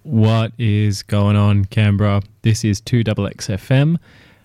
What is going on, Canberra? This is 2XXFM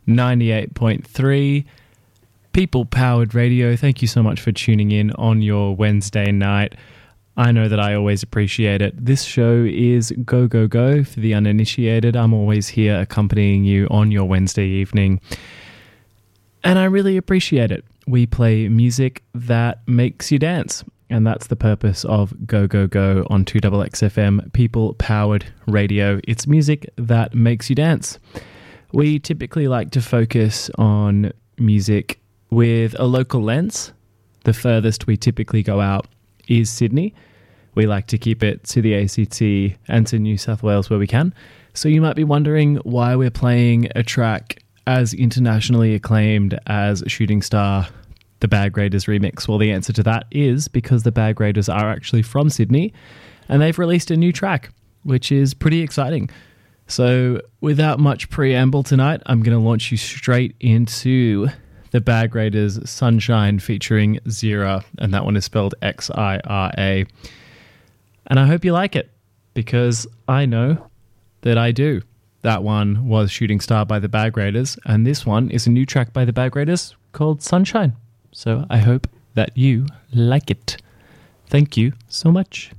98.3 people-powered radio. Thank you so much for tuning in on your Wednesday night. I know that I always appreciate it. This show is Go Go Go for the uninitiated. I'm always here accompanying you on your Wednesday evening, and I really appreciate it. We play music that makes you dance. And that's the purpose of Go Go Go on 2XXFM, people-powered radio. It's music that makes you dance. We typically like to focus on music with a local lens. The furthest we typically go out is Sydney. We like to keep it to the ACT and to New South Wales where we can. So you might be wondering why we're playing a track as internationally acclaimed as Shooting Star, the Bag Raiders remix. Well, the answer to that is because the Bag Raiders are actually from Sydney and they've released a new track, which is pretty exciting. So without much preamble tonight, I'm going to launch you straight into the Bag Raiders Sunshine featuring Xira, and that one is spelled Xira. And I hope you like it, because I know that I do. That one was Shooting Star by the Bag Raiders, and this one is a new track by the Bag Raiders called Sunshine. So I hope that you like it. Thank you so much.